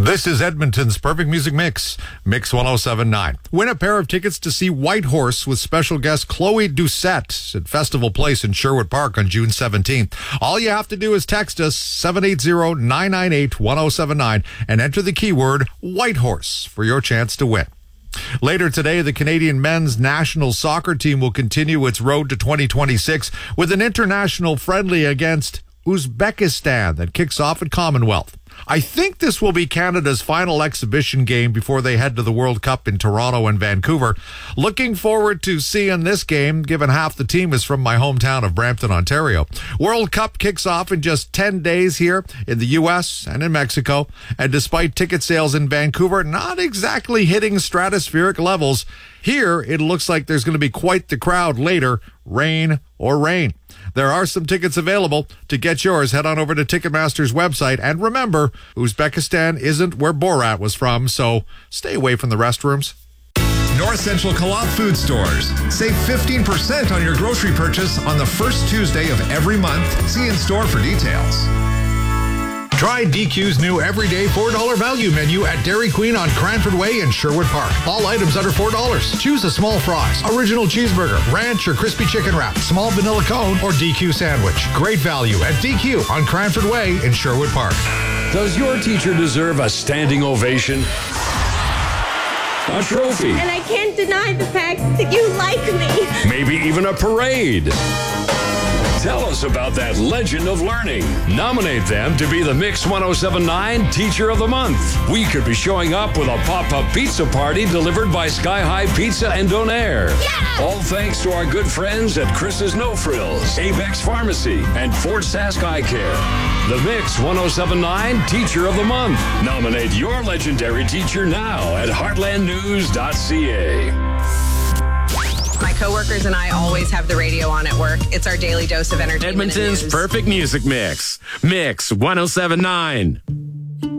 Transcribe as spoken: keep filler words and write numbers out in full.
This is Edmonton's Perfect Music Mix, Mix ten seventy-nine. Win a pair of tickets to see White Horse with special guest Chloe Doucette at Festival Place in Sherwood Park on June seventeenth. All you have to do is text us seven eight zero, nine nine eight, one zero seven nine and enter the keyword White Horse for your chance to win. Later today, the Canadian men's national soccer team will continue its road to twenty twenty-six with an international friendly against Uzbekistan that kicks off at Commonwealth. I think this will be Canada's final exhibition game before they head to the World Cup in Toronto and Vancouver. Looking forward to seeing this game, given half the team is from my hometown of Brampton, Ontario. World Cup kicks off in just ten days here in the U S and in Mexico. And despite ticket sales in Vancouver not exactly hitting stratospheric levels, here it looks like there's going to be quite the crowd later, rain or rain. There are some tickets available. To get yours, head on over to Ticketmaster's website. And remember, Uzbekistan isn't where Borat was from, so stay away from the restrooms. North Central Co-op Food Stores. Save fifteen percent on your grocery purchase on the first Tuesday of every month. See in store for details. Try D Q's new everyday four dollar value menu at Dairy Queen on Cranford Way in Sherwood Park. All items under four dollars. Choose a small fries, original cheeseburger, ranch or crispy chicken wrap, small vanilla cone, or D Q sandwich. Great value at D Q on Cranford Way in Sherwood Park. Does your teacher deserve a standing ovation? A trophy? And I can't deny the fact that you like me. Maybe even a parade. Tell us about that legend of learning. Nominate them to be the Mix ten seventy-nine Teacher of the Month. We could be showing up with a pop-up pizza party delivered by Sky High Pizza and Donair. Yeah! All thanks to our good friends at Chris's No Frills, Apex Pharmacy, and Fort Sask Eye Care. The Mix ten seventy-nine Teacher of the Month. Nominate your legendary teacher now at heartland news dot c a. My coworkers and I always have the radio on at work. It's our daily dose of entertainment. Edmonton's and news. Perfect Music Mix. Mix ten seventy-nine.